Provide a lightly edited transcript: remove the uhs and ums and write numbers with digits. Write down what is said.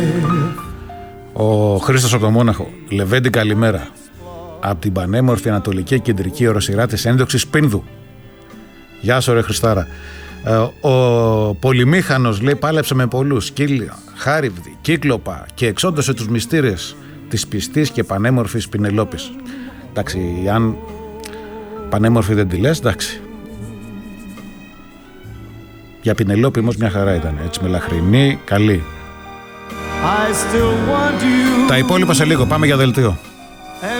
Ο Χρήστος από το Μόναχο. Λεβέντη, καλημέρα. Από την πανέμορφη ανατολική κεντρική οροσειρά της ένδοξης Πίνδου. Γεια σου ρε Χριστάρα. Ο Πολυμήχανος λέει πάλεψε με πολλούς. Σκύλια, Χάριβδη, Κύκλοπα και εξόντωσε τους μυστήρες της πιστής και πανέμορφης Πινελόπης. Εντάξει, αν πανέμορφη δεν τη λες, εντάξει. Για Πινελόπη όμως μια χαρά ήταν. Έτσι μελαχρινή, καλή. Τα υπόλοιπα σε λίγο. Πάμε για δελτίο.